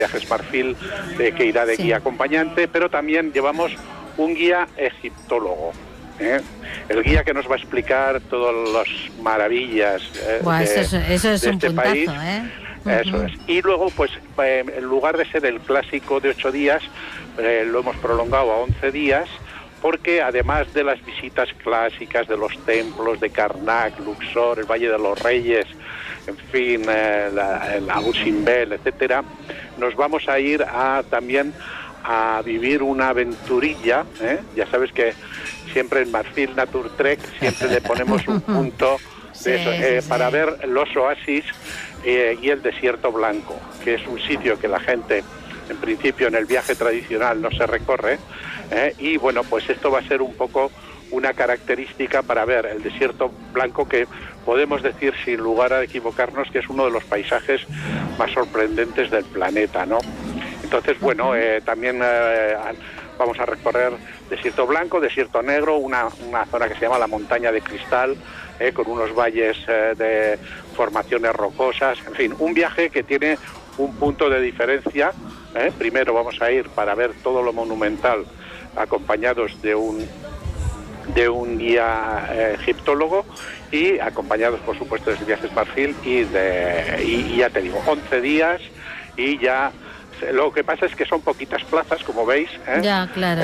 Viajes Marfil, que irá de guía acompañante, pero también llevamos un guía egiptólogo. El guía que nos va a explicar todas las maravillas eso es de un este puntazo, país. Eso es. Y luego, pues, en lugar de ser el clásico de 8 días, lo hemos prolongado a 11 días, porque además de las visitas clásicas de los templos de Karnak, Luxor, el Valle de los Reyes, en fin, el Abu Simbel, etcétera, nos vamos a ir también a vivir una aventurilla. Ya sabes que siempre en Marfil Nature Trek siempre le ponemos un punto de eso, para ver los oasis y el desierto blanco, que es un sitio que la gente, en principio, en el viaje tradicional no se recorre, y bueno, pues esto va a ser un poco una característica para ver el desierto blanco, que podemos decir sin lugar a equivocarnos que es uno de los paisajes más sorprendentes del planeta, ¿no? Entonces, bueno, también vamos a recorrer desierto blanco, desierto negro, una zona que se llama la Montaña de Cristal, con unos valles de formaciones rocosas, en fin, un viaje que tiene un punto de diferencia. Primero vamos a ir para ver todo lo monumental, acompañados de un guía egiptólogo y acompañados, por supuesto, de Viajes Marfil y ya te digo, 11 días y ya. Lo que pasa es que son poquitas plazas, como veis. Ya, claro.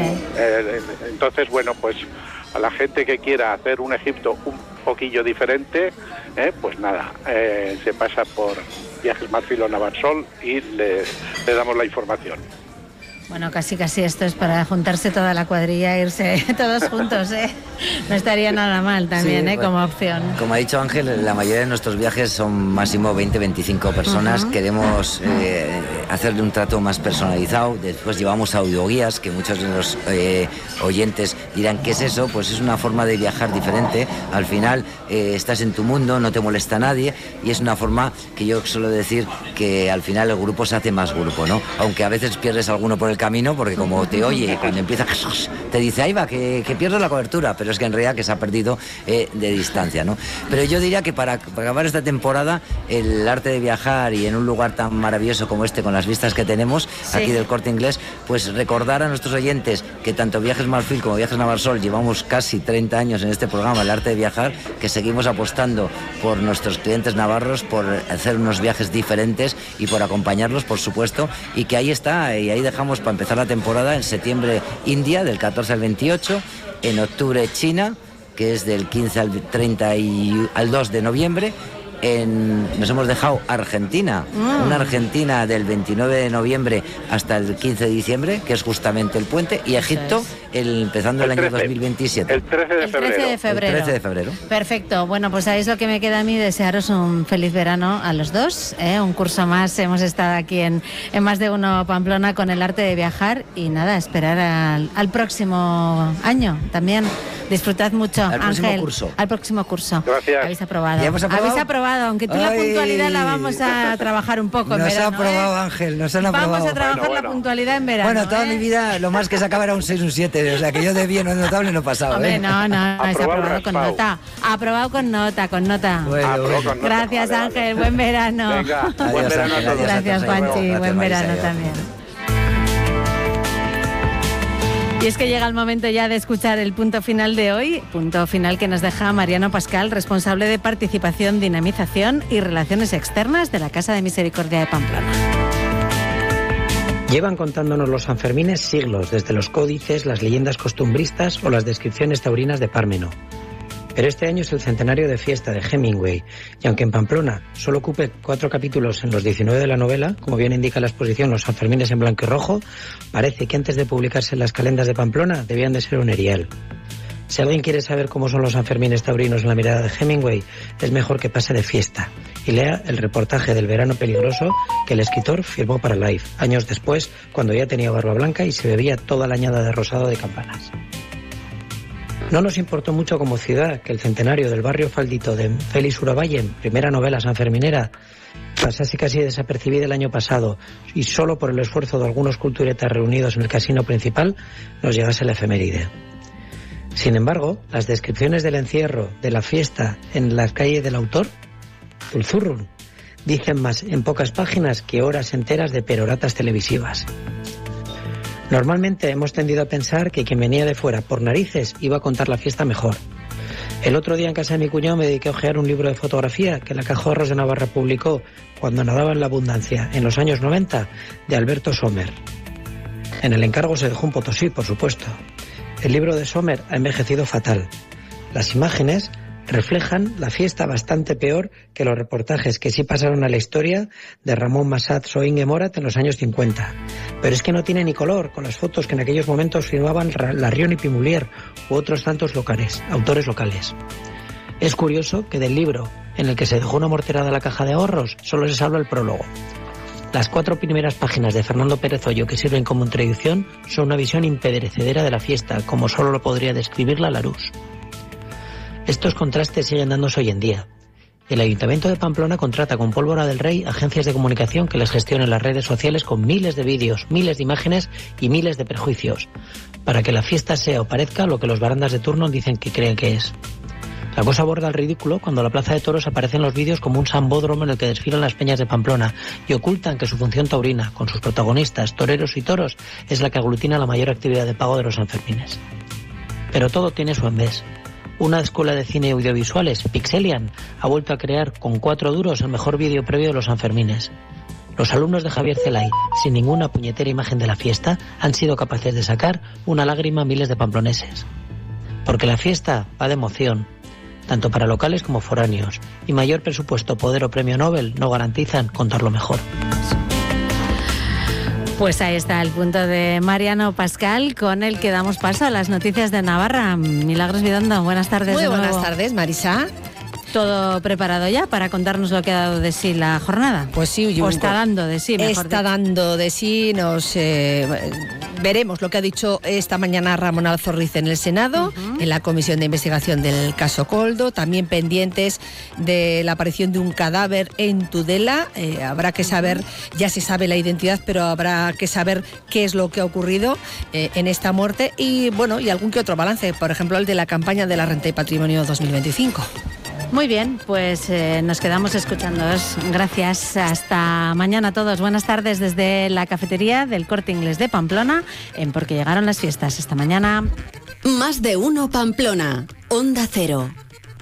Entonces, bueno, pues a la gente que quiera hacer un Egipto un poquillo diferente, pues nada, se pasa por Viajes Marfil o Navarsol y le damos la información. Bueno, casi esto es para juntarse toda la cuadrilla e irse todos juntos, No estaría nada mal también, sí, como opción. Como ha dicho Ángel, la mayoría de nuestros viajes son máximo 20-25 personas. Queremos hacerle un trato más personalizado. Después llevamos audioguías, que muchos de los oyentes dirán, ¿qué es eso? Pues es una forma de viajar diferente. Al final estás en tu mundo, no te molesta nadie, y es una forma que yo suelo decir que al final el grupo se hace más grupo, ¿no? Aunque a veces pierdes alguno por el camino, porque como te oye, cuando empieza te dice, ahí va, que pierdo la cobertura, pero es que en realidad que se ha perdido de distancia, ¿no? Pero yo diría que para acabar esta temporada, el arte de viajar y en un lugar tan maravilloso como este, con las vistas que tenemos aquí del Corte Inglés, pues recordar a nuestros oyentes que tanto Viajes Marfil como Viajes Navarsol llevamos casi 30 años en este programa, el arte de viajar, que seguimos apostando por nuestros clientes navarros, por hacer unos viajes diferentes y por acompañarlos, por supuesto, y que ahí está, y ahí dejamos para empezar la temporada. En septiembre India, del 14 al 28, en octubre China, que es del 15 al 30 y al 2 de noviembre. Nos hemos dejado Argentina, una Argentina del 29 de noviembre hasta el 15 de diciembre, que es justamente el puente, y Egipto empezando el año 2027. El 13 de febrero. El 13 de febrero. Perfecto. Bueno, pues ahí es lo que me queda a mí, desearos un feliz verano a los dos. Un curso más, hemos estado aquí en Más de Uno Pamplona con el arte de viajar, y nada, esperar al próximo año también. Disfrutad mucho, Ángel. Al próximo curso. Gracias. Habéis aprobado. ¿Habéis aprobado, aunque tú la puntualidad la vamos a trabajar un poco en verano. Nos ha aprobado, Ángel, nos han aprobado. Vamos a trabajar la puntualidad en verano. Bueno, toda mi vida lo más que sacaba era un 6, un 7, o sea que yo de bien o notable no pasaba. Hombre, no, es aprobado con nota. Aprobado con nota. Bueno. Gracias, Ángel, buen verano. Venga, buen verano a todos. Gracias, Juanchi, buen verano también. Y es que llega el momento ya de escuchar el punto final de hoy, punto final que nos deja Mariano Pascal, responsable de participación, dinamización y relaciones externas de la Casa de Misericordia de Pamplona. Llevan contándonos los Sanfermines siglos, desde los códices, las leyendas costumbristas o las descripciones taurinas de Pármeno. Pero este año es el centenario de fiesta de Hemingway, y aunque en Pamplona solo ocupe 4 capítulos en los 19 de la novela, como bien indica la exposición Los Sanfermines en blanco y rojo, parece que antes de publicarse en las calendas de Pamplona debían de ser un erial. Si alguien quiere saber cómo son los Sanfermines taurinos en la mirada de Hemingway, es mejor que pase de fiesta y lea el reportaje del verano peligroso que el escritor firmó para Life, años después, cuando ya tenía barba blanca y se bebía toda la añada de rosado de campanas. No nos importó mucho como ciudad que el centenario del barrio faldito de Félix Uraballen, primera novela sanferminera, pasase casi desapercibida el año pasado, y solo por el esfuerzo de algunos culturetas reunidos en el casino principal nos llegase la efeméride. Sin embargo, las descripciones del encierro, de la fiesta en las calles del autor, el Zurrun, dicen más en pocas páginas que horas enteras de peroratas televisivas. Normalmente hemos tendido a pensar que quien venía de fuera por narices iba a contar la fiesta mejor. El otro día en casa de mi cuñado me dediqué a hojear un libro de fotografía que la Cajorros de Navarra publicó cuando nadaba en la abundancia, en los años 90, de Alberto Sommer. En el encargo se dejó un potosí, por supuesto. El libro de Sommer ha envejecido fatal. Las imágenes reflejan la fiesta bastante peor que los reportajes que sí pasaron a la historia de Ramón Massats o Inge Morat en los años 50. Pero es que no tiene ni color con las fotos que en aquellos momentos firmaban Larrión y Pimulier u otros tantos autores locales. Es curioso que del libro, en el que se dejó una morterada a la caja de ahorros, solo se salva el prólogo. Las 4 primeras páginas de Fernando Pérez Hoyo, que sirven como introducción, son una visión imperecedera de la fiesta, como solo lo podría describirla Larousse. Estos contrastes siguen dándose hoy en día. El Ayuntamiento de Pamplona contrata con pólvora del rey agencias de comunicación que les gestionen las redes sociales con miles de vídeos, miles de imágenes y miles de prejuicios, para que la fiesta sea o parezca lo que los barandas de turno dicen que creen que es. La cosa aborda el ridículo cuando la Plaza de Toros aparece en los vídeos como un sambódromo en el que desfilan las peñas de Pamplona y ocultan que su función taurina, con sus protagonistas, toreros y toros, es la que aglutina la mayor actividad de pago de los Sanfermines. Pero todo tiene su envés. Una escuela de cine y audiovisuales, Pixelian, ha vuelto a crear con 4 duros el mejor vídeo previo de los Sanfermines. Los alumnos de Javier Celay, sin ninguna puñetera imagen de la fiesta, han sido capaces de sacar una lágrima a miles de pamploneses. Porque la fiesta va de emoción, tanto para locales como foráneos, y mayor presupuesto, poder o premio Nobel no garantizan contarlo mejor. Pues ahí está el punto de Mariano Pascal, con el que damos paso a las noticias de Navarra. Milagros Vidondo, buenas tardes. Muy buenas tardes, Marisa. ¿Todo preparado ya para contarnos lo que ha dado de sí la jornada? Pues sí. ¿O está dando de sí, mejor Está dando de sí, veremos lo que ha dicho esta mañana Ramón Alzorriz en el Senado, en la Comisión de Investigación del caso Koldo, también pendientes de la aparición de un cadáver en Tudela. Habrá que saber, ya se sabe la identidad, pero habrá que saber qué es lo que ha ocurrido en esta muerte y algún que otro balance, por ejemplo el de la campaña de la Renta y Patrimonio 2025. Muy bien, pues nos quedamos escuchándoos. Gracias. Hasta mañana a todos. Buenas tardes desde la cafetería del Corte Inglés de Pamplona, en Porque llegaron las fiestas. Hasta mañana. Más de uno Pamplona. Onda Cero.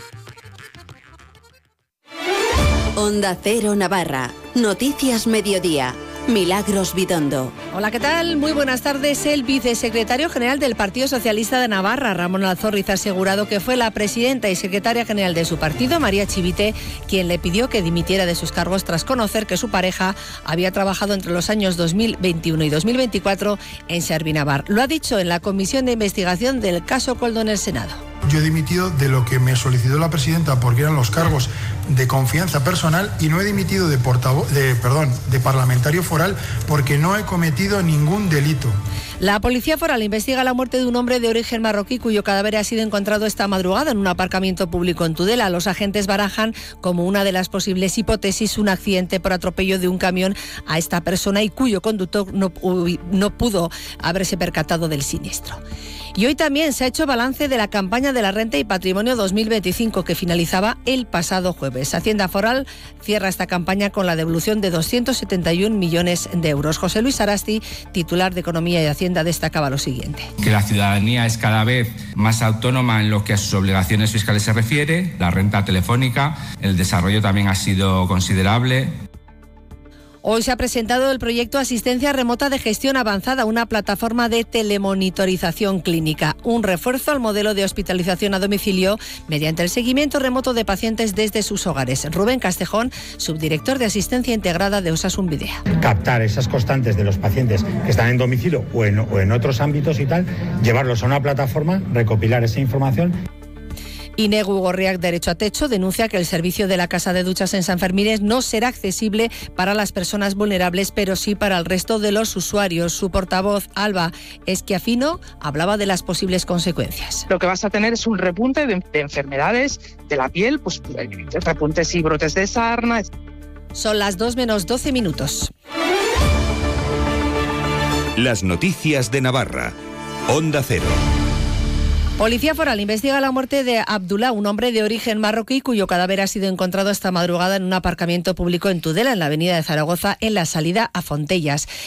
Onda Cero Navarra. Noticias Mediodía. Milagros Vidondo. Hola, ¿qué tal? Muy buenas tardes. El vicesecretario general del Partido Socialista de Navarra, Ramón Alzorriz, ha asegurado que fue la presidenta y secretaria general de su partido, María Chivite, quien le pidió que dimitiera de sus cargos tras conocer que su pareja había trabajado entre los años 2021 y 2024 en Servinavar. Lo ha dicho en la Comisión de Investigación del caso Koldo en el Senado. Yo he dimitido de lo que me solicitó la presidenta porque eran los cargos de confianza personal y no he dimitido de parlamentario foral porque no he cometido ningún delito. La Policía Foral investiga la muerte de un hombre de origen marroquí cuyo cadáver ha sido encontrado esta madrugada en un aparcamiento público en Tudela. Los agentes barajan como una de las posibles hipótesis un accidente por atropello de un camión a esta persona y cuyo conductor no pudo haberse percatado del siniestro. Y hoy también se ha hecho balance de la campaña de la Renta y Patrimonio 2025 que finalizaba el pasado jueves. Hacienda Foral cierra esta campaña con la devolución de 271 millones de euros. José Luis Arasti, titular de Economía y Hacienda, destacaba lo siguiente. Que la ciudadanía es cada vez más autónoma en lo que a sus obligaciones fiscales se refiere. La renta telefónica, el desarrollo también ha sido considerable. Hoy se ha presentado el proyecto Asistencia Remota de Gestión Avanzada, una plataforma de telemonitorización clínica, un refuerzo al modelo de hospitalización a domicilio mediante el seguimiento remoto de pacientes desde sus hogares. Rubén Castejón, subdirector de Asistencia Integrada de Osasun Bidea. Captar esas constantes de los pacientes que están en domicilio o en otros ámbitos y tal, llevarlos a una plataforma, recopilar esa información. Inegu Gorriak, Derecho a Techo, denuncia que el servicio de la Casa de Duchas en Sanfermines no será accesible para las personas vulnerables, pero sí para el resto de los usuarios. Su portavoz, Alba Esquiafino, hablaba de las posibles consecuencias. Lo que vas a tener es un repunte de enfermedades de la piel, pues repuntes y brotes de sarna. Son las 2:12. Las noticias de Navarra. Onda Cero. Policía Foral investiga la muerte de Abdullah, un hombre de origen marroquí cuyo cadáver ha sido encontrado esta madrugada en un aparcamiento público en Tudela, en la avenida de Zaragoza, en la salida a Fontellas.